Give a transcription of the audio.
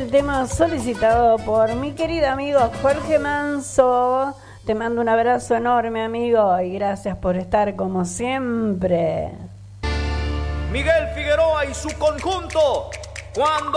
tema solicitado por mi querido amigo Jorge Manso. Te mando un abrazo enorme, amigo, y gracias por estar como siempre. Miguel Figueroa y su conjunto, cuando